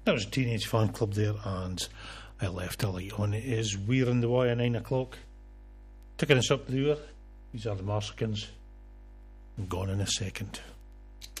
That was a Teenage Fan Club there, and I left a light on. It is We're in the Wire, 9 o'clock. Taking us up the hour. These are the Marsicans. I'm gone in a second.